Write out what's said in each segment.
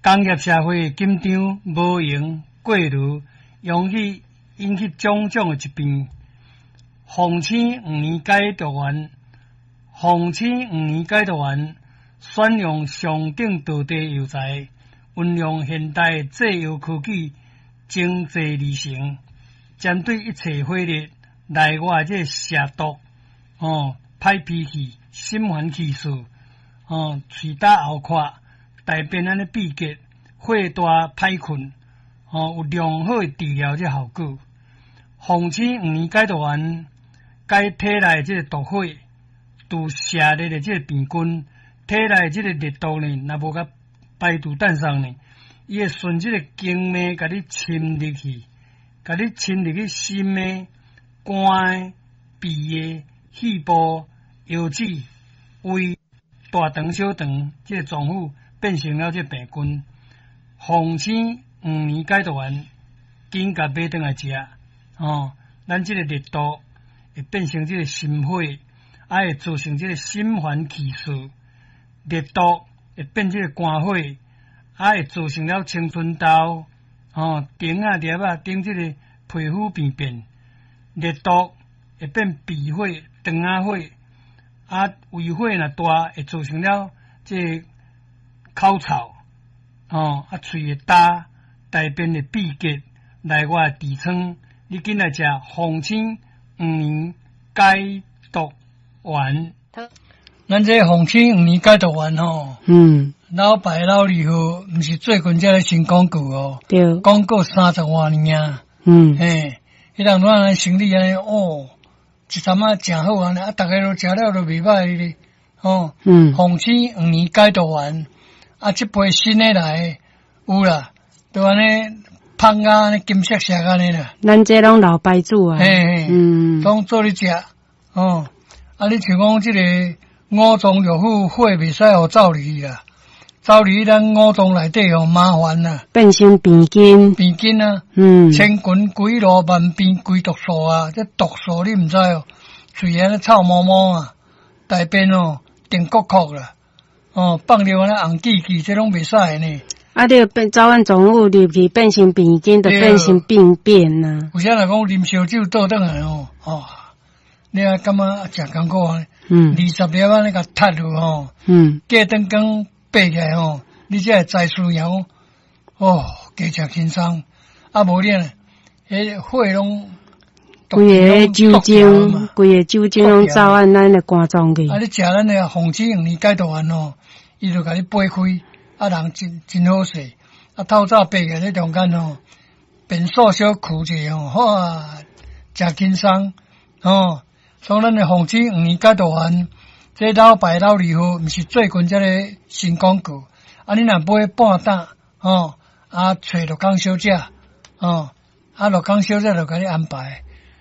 工业社会紧张无用过炉，容易引起种种的疾病。洪青5年解毒丸，洪青5年解毒丸选用上等道地药材，运用现代制药科技，精制而成，针对一切火热内外这蛇毒、歹脾气、心烦气躁、喙焦喉渴、大便安尼闭结、火大歹困，有良好的治疗这效果。洪青5年解毒丸解体内这个毒火，除蛇热的这个病菌，体内这个热毒呢，若无甲排除诞生呢，伊会顺这个经脉甲你侵入去，甲你侵入去心的、肝的、鼻的、肺部、腰子、胃、大肠、小肠，这个脏腑变成了这个病菌。洪青5年解毒丸，紧甲买转来食，咱这个热毒会变成这个心火，会造成这个心烦气躁，热毒会变这个肝火，会造成了青春痘、顶啊、裂啊、顶这个皮肤病变，热毒会变鼻火、肠啊火，胃火若大，会造成了这个口臭，喙会焦，大便会闭结，内外痔疮。你紧来食洪青5年解毒丸。咱这洪青5年解毒丸老爸老二号毋是最近才来新广告哦，对，广告30多年啊。迄人咱生理安尼一阵仔诚好安尼，逐个都食了都袂歹咧。洪青5年解毒丸，这杯新的来有啦，都安尼。芳啊，安尼金色色安尼啦。 咱这拢老牌子啊。 拢做咧食。你像讲这个五脏六腑火袂使互走入去啦，走入去咱五脏内底麻烦啦。 变成病菌。 病菌啊。千群归路，万变归毒素啊！这毒素你毋知哦，嘴安尼臭毛毛啊，大便定壳壳啦。放了安尼红记记，这拢袂使的呢。 你变早晚中午入去变成病菌，就变成病变啦。 有些人讲啉烧酒倒转来你啊感觉真艰苦啊？20粒安尼甲踢落过顿工爬起来你才会知输赢加食轻松。无咧，火拢规个酒精拢走按咱的肝脏去。 你食咱的洪青5年解毒丸伊就甲你掰开。人真好势，透早爬起来中间便所小哭者真轻松所以咱的洪青5年解毒丸，这老爸老二号毋是最近才个新广告，你若买半担找罗江小姐罗江小姐就甲你安排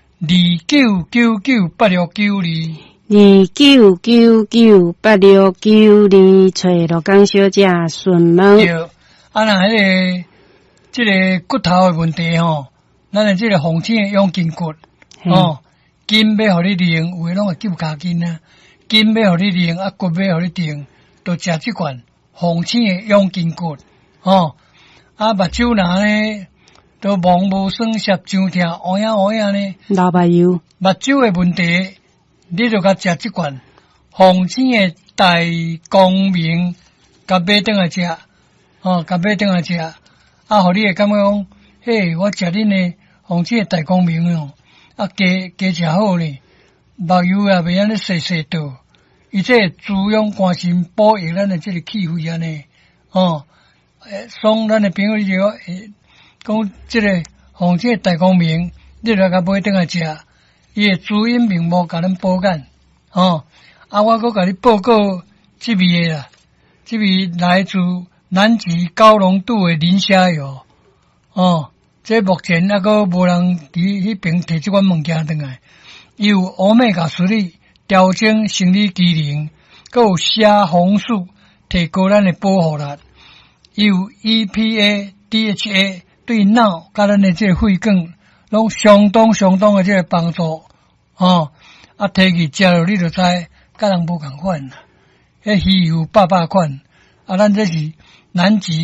29998692。 29998692，找罗江小姐询问。 对，这个骨头的问题咱的这个洪青的养筋骨筋要互你练，有诶拢会救脚筋啊，筋要互你练，骨要互你定，都食这款洪青的养筋骨目睭若呢都蒙无酸涩伤痛，乌影呢， 老白油目睭的问题。你就甲食这款洪青的大光明，甲买转来食，甲买转来食，互你会感觉讲，我食恁的洪青的大光明加食好呢，目睭也袂安尼细细倒，伊这滋养肝肾，补益咱的这个气血安尼，送咱的朋友就讲这个洪青的大光明，你就甲买转来食。伊的滋阴明目，甲咱补眼我阁甲你报告这味的啦，这味来自南极高浓度的磷虾油这目前还阁无人伫迄边摕这款物件转来。伊有欧米伽3调整生理机能，阁有虾红素提高咱的保护力，伊有 EPA、DHA 对脑甲咱的这个肺管拢相当的这个帮助提起食了你就知，甲人无共款啦。迄鱼油百款咱这是南极